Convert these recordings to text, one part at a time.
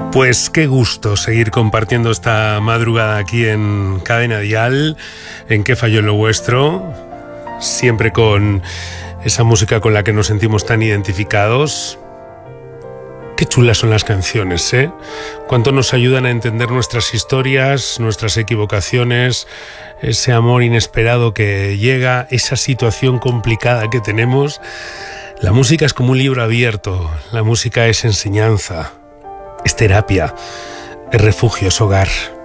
Pues qué gusto seguir compartiendo esta madrugada aquí en Cadena Dial, en ¿Qué falló en lo vuestro? Siempre con esa música con la que nos sentimos tan identificados. Qué chulas son las canciones, ¿eh? Cuánto nos ayudan a entender nuestras historias, nuestras equivocaciones, ese amor inesperado que llega, esa situación complicada que tenemos. La música es como un libro abierto, la música es enseñanza. Es terapia, es refugio, es hogar.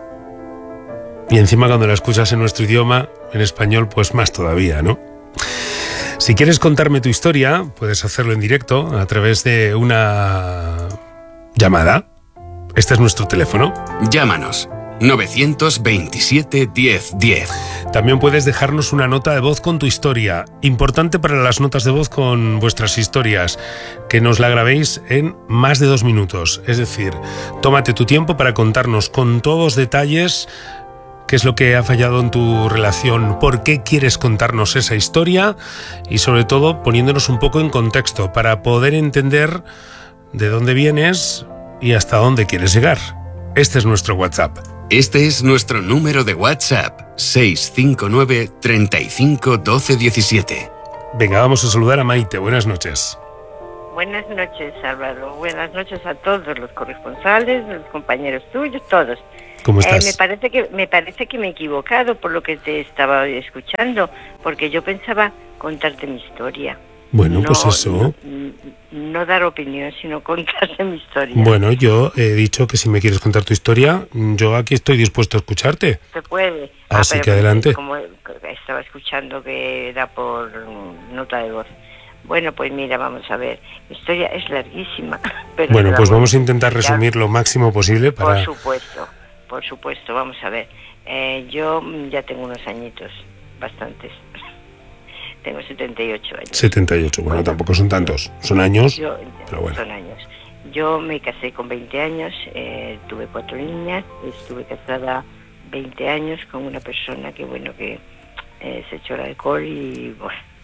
Y encima cuando la escuchas en nuestro idioma, en español, pues más todavía, ¿no? Si quieres contarme tu historia, puedes hacerlo en directo a través de una llamada. Este es nuestro teléfono. Llámanos. 927 10 10. También puedes dejarnos una nota de voz con tu historia. Importante para las notas de voz con vuestras historias, que nos la grabéis en más de 2 minutos. Es decir, tómate tu tiempo para contarnos con todos detalles qué es lo que ha fallado en tu relación, por qué quieres contarnos esa historia y sobre todo poniéndonos un poco en contexto para poder entender de dónde vienes y hasta dónde quieres llegar. Este es nuestro WhatsApp. Este es nuestro número de WhatsApp, 659 35 12 17. Venga, vamos a saludar a Maite. Buenas noches. Buenas noches, Álvaro. Buenas noches a todos los corresponsales, los compañeros tuyos, todos. ¿Cómo estás? Me parece que me he equivocado por lo que te estaba escuchando, porque yo pensaba contarte mi historia. Bueno, no, pues eso. No dar opinión, sino contarte mi historia. Bueno, yo he dicho que si me quieres contar tu historia, yo aquí estoy dispuesto a escucharte. Se puede. Así que adelante. Como estaba escuchando que era por nota de voz. Bueno, pues mira, vamos a ver. Mi historia es larguísima. Pero bueno, pues vamos a intentar resumir lo máximo posible para... Por supuesto, vamos a ver. Yo ya tengo unos añitos, bastantes. Tengo 78 años. 78, bueno, tampoco son tantos. Son años, pero bueno. Son años. Yo me casé con 20 años, tuve 4 niñas, estuve casada 20 años con una persona que, se echó el alcohol y,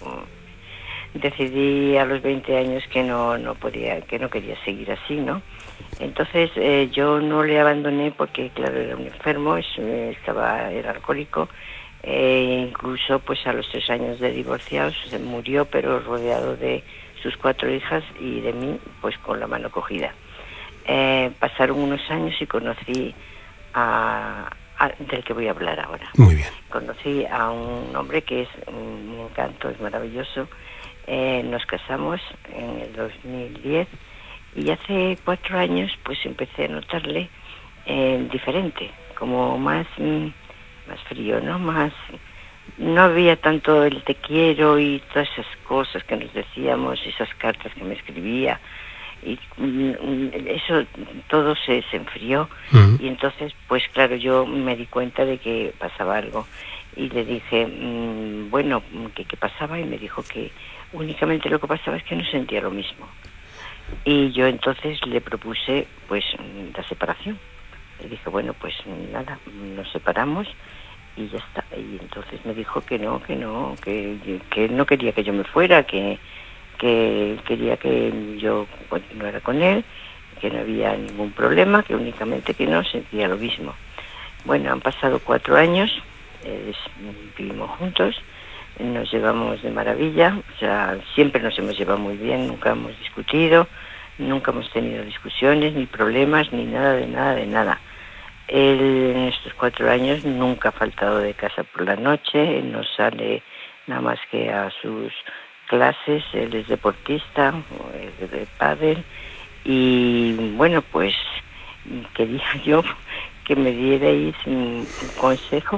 decidí a los 20 años que no quería seguir así, ¿no? Entonces yo no le abandoné porque, claro, era un enfermo, era alcohólico. Incluso pues a los 3 años de divorciados se murió, pero rodeado de sus 4 hijas y de mí pues con la mano cogida. Pasaron unos años y conocí del que voy a hablar ahora. Muy bien. Conocí a un hombre que es un encanto, es maravilloso. Nos casamos en el 2010 y hace 4 años pues empecé a notarle diferente, como más frío, ¿no? No había tanto el te quiero y todas esas cosas que nos decíamos, esas cartas que me escribía, y eso todo se enfrió. Y entonces, pues claro, yo me di cuenta de que pasaba algo y le dije, ¿qué pasaba? Y me dijo que únicamente lo que pasaba es que no sentía lo mismo. Y yo entonces le propuse, pues, la separación. Le dije, bueno, pues nada, nos separamos y ya está. Y entonces me dijo que no quería que yo me fuera, que quería que yo continuara con él, que no había ningún problema, que únicamente que no sentía lo mismo. Bueno, han pasado 4 años, vivimos juntos, nos llevamos de maravilla, o sea, siempre nos hemos llevado muy bien, nunca hemos discutido, nunca hemos tenido discusiones, ni problemas, ni nada de nada. Él en estos 4 años nunca ha faltado de casa por la noche, él no sale nada más que a sus clases, él es deportista, es de pádel, y bueno, pues quería yo que me dierais un consejo,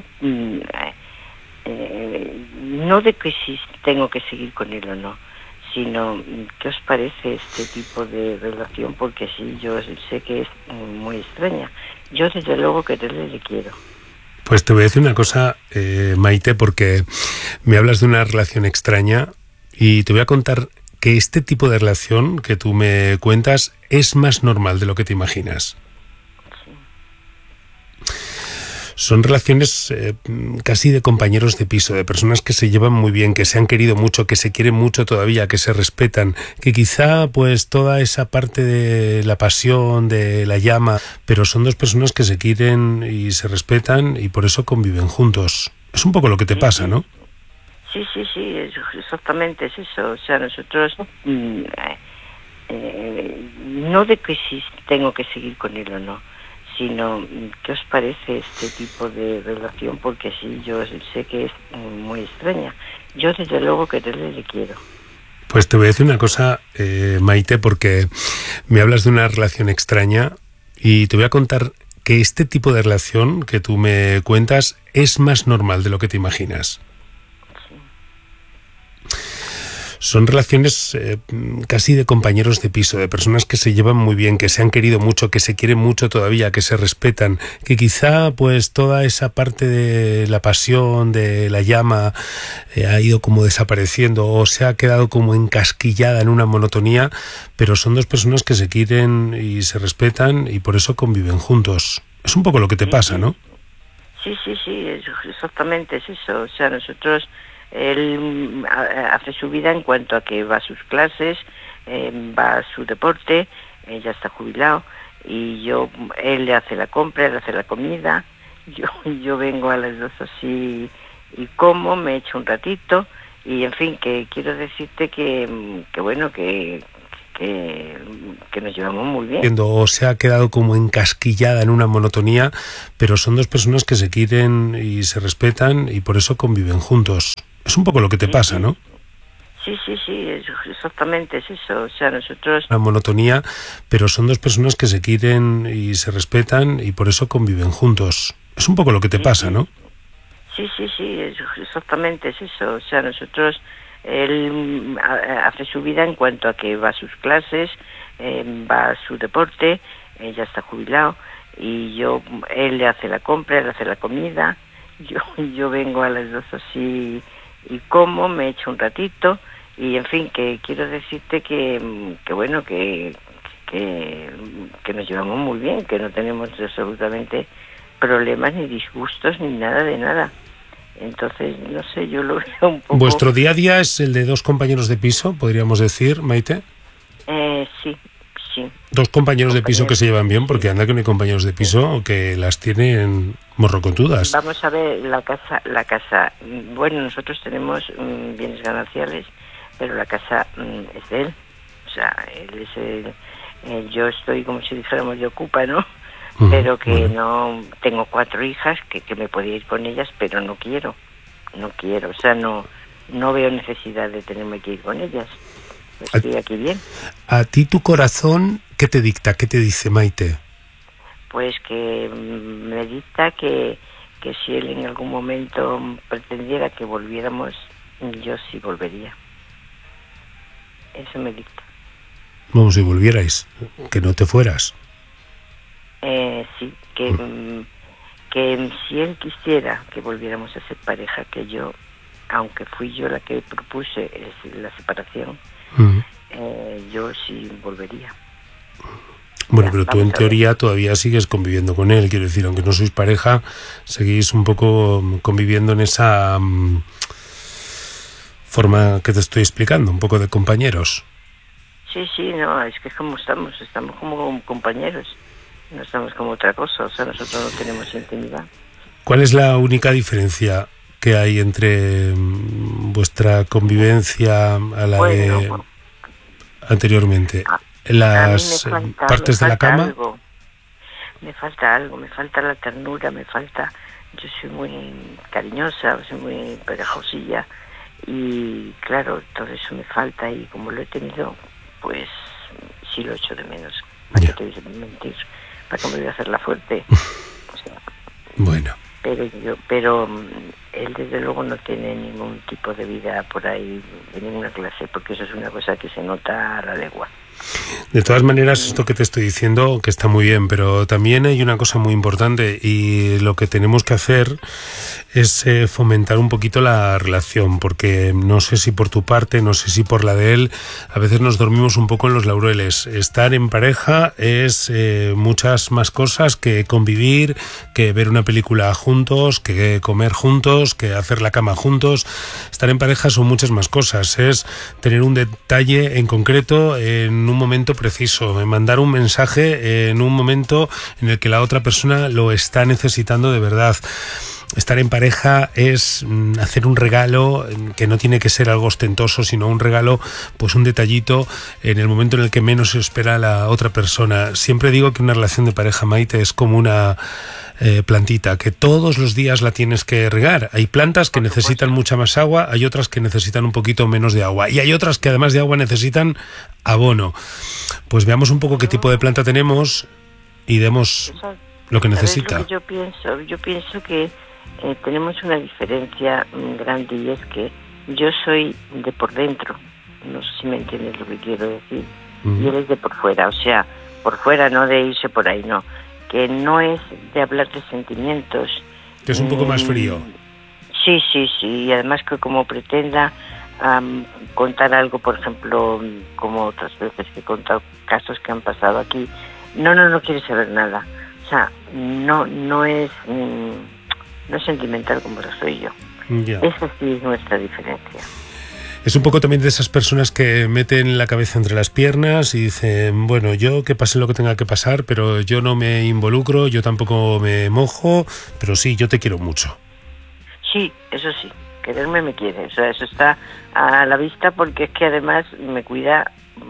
no de que si tengo que seguir con él o no, sino ¿qué os parece este tipo de relación? Porque sí, yo sé que es muy extraña. Yo desde luego quererle le quiero. Pues te voy a decir una cosa, Maite, porque me hablas de una relación extraña y te voy a contar que este tipo de relación que tú me cuentas es más normal de lo que te imaginas. Sí. Son relaciones casi de compañeros de piso, de personas que se llevan muy bien, que se han querido mucho, que se quieren mucho todavía, que se respetan, que quizá pues toda esa parte de la pasión, de la llama, pero son dos personas que se quieren y se respetan y por eso conviven juntos. Es un poco lo que te pasa, ¿no? Sí, exactamente es eso. O sea, nosotros no de que si tengo que seguir con él o no, sino ¿qué os parece este tipo de relación? Porque sí, yo sé que es muy extraña. Yo desde luego que le quiero. Pues te voy a decir una cosa, Maite, porque me hablas de una relación extraña y te voy a contar que este tipo de relación que tú me cuentas es más normal de lo que te imaginas. Son relaciones casi de compañeros de piso, de personas que se llevan muy bien, que se han querido mucho, que se quieren mucho todavía, que se respetan, que quizá pues toda esa parte de la pasión, de la llama, ha ido como desapareciendo o se ha quedado como encasquillada en una monotonía, pero son dos personas que se quieren y se respetan y por eso conviven juntos. Es un poco lo que te pasa, ¿no? Sí, exactamente es eso. O sea, nosotros... Él hace su vida en cuanto a que va a sus clases, va a su deporte, ya está jubilado, y él le hace la compra, él hace la comida, yo vengo a las 2 así y como, me echo un ratito, y en fin, que quiero decirte que bueno, que nos llevamos muy bien. O se ha quedado como encasquillada en una monotonía, pero son dos personas que se quieren y se respetan y por eso conviven juntos. Es un poco lo que te pasa, ¿no? Sí, exactamente es eso. O sea, nosotros... La monotonía, pero son dos personas que se quieren y se respetan y por eso conviven juntos. Es un poco lo que te pasa, ¿no? Sí, exactamente es eso. O sea, nosotros... Él hace su vida en cuanto a que va a sus clases, va a su deporte, ya está jubilado, y él le hace la compra, él hace la comida, yo vengo a las 2 así y como, me echo un ratito, y en fin, que quiero decirte que bueno, que nos llevamos muy bien, que no tenemos absolutamente problemas ni disgustos ni nada de nada. Entonces, no sé, yo lo veo un poco... ¿Vuestro día a día es el de dos compañeros de piso, podríamos decir, Maite? Sí. Dos compañeros de piso que se llevan bien, porque anda que no hay compañeros de piso que las tienen morrocotudas. Vamos a ver, la casa, bueno, nosotros tenemos bienes gananciales, pero la casa es de él. O sea, él es yo estoy como si dijéramos de ocupa, ¿no? Pero que no tengo 4 hijas que me podía ir con ellas, pero no quiero, o sea, no veo necesidad de tenerme que ir con ellas. Estoy aquí bien. ¿A ti tu corazón qué te dicta? ¿Qué te dice, Maite? Pues que me dicta que si él en algún momento pretendiera que volviéramos, yo sí volvería. Eso me dicta. Vamos, si volvierais, que no te fueras. Sí, que si él quisiera que volviéramos a ser pareja, que yo, aunque fui yo la que propuse la separación, yo sí volvería. Bueno, pero tú en teoría todavía sigues conviviendo con él, quiero decir, aunque no sois pareja, seguís un poco conviviendo en esa forma que te estoy explicando, un poco de compañeros. Sí, no, es que es como estamos como compañeros. No estamos como otra cosa, o sea, nosotros no tenemos intimidad. ¿Cuál es la única diferencia que hay entre vuestra convivencia a la de anteriormente? ¿Las partes de la cama? Me falta algo, me falta la ternura, yo soy muy cariñosa, soy muy pegajosilla y claro, todo eso me falta y como lo he tenido, pues sí lo echo de menos. ¿Para qué te voy a mentir? ¿Para qué me voy a hacer la fuerte? O sea, bueno. Pero él desde luego no tiene ningún tipo de vida por ahí de ninguna clase, porque eso es una cosa que se nota a la legua. De todas maneras, esto que te estoy diciendo, que está muy bien, pero también hay una cosa muy importante y lo que tenemos que hacer es fomentar un poquito la relación, porque no sé si por tu parte, no sé si por la de él, a veces nos dormimos un poco en los laureles. Estar en pareja es muchas más cosas que convivir, que ver una película juntos, que comer juntos, que hacer la cama juntos. Estar en pareja son muchas más cosas, es tener un detalle en concreto en un momento preciso, mandar un mensaje en un momento en el que la otra persona lo está necesitando de verdad. Estar en pareja es hacer un regalo que no tiene que ser algo ostentoso, sino un regalo, pues un detallito en el momento en el que menos se espera la otra persona. Siempre digo que una relación de pareja, Maite, es como una plantita, que todos los días la tienes que regar. Hay plantas que necesitan mucha más agua, hay otras que necesitan un poquito menos de agua y hay otras que además de agua necesitan abono. Pues veamos un poco qué tipo de planta tenemos y demos lo que necesita. Lo que yo pienso que tenemos una diferencia grande, y es que yo soy de por dentro, no sé si me entiendes lo que quiero decir, y él es de por fuera, o sea, por fuera, no de irse por ahí, no, que no es de hablar de sentimientos. Que es un poco más frío. Sí, y además que como pretenda contar algo, por ejemplo, como otras veces que he contado casos que han pasado aquí, no quiere saber nada, o sea, no es sentimental como lo soy yo. Ya. Esa sí es nuestra diferencia. Es un poco también de esas personas que meten la cabeza entre las piernas y dicen, bueno, yo que pase lo que tenga que pasar, pero yo no me involucro, yo tampoco me mojo, pero sí, yo te quiero mucho. Sí, eso sí, quererme me quiere, o sea, eso está a la vista, porque es que además me cuida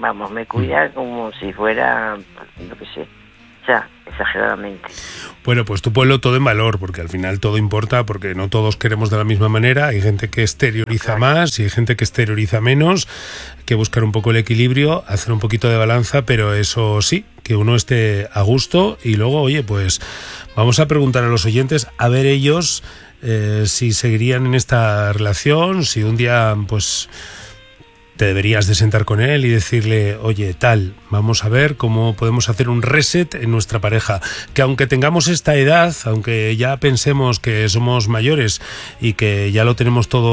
como si fuera, lo que sé, o sea, exageradamente. Bueno, pues tú ponlo todo en valor, porque al final todo importa, porque no todos queremos de la misma manera. Hay gente que exterioriza más y hay gente que exterioriza menos. Hay que buscar un poco el equilibrio, hacer un poquito de balanza, pero eso sí, que uno esté a gusto. Y luego, oye, pues vamos a preguntar a los oyentes, a ver ellos si seguirían en esta relación, si un día, pues, te deberías de sentar con él y decirle, oye, tal, vamos a ver cómo podemos hacer un reset en nuestra pareja. Que aunque tengamos esta edad, aunque ya pensemos que somos mayores y que ya lo tenemos todo